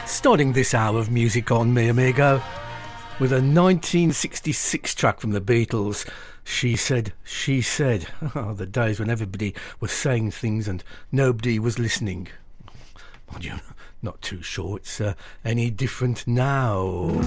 Starting this hour of music on Me Amigo with a 1966 track from the Beatles, She Said, She Said. Oh, the days when everybody was saying things and nobody was listening. Mind you, not too sure it's any different now.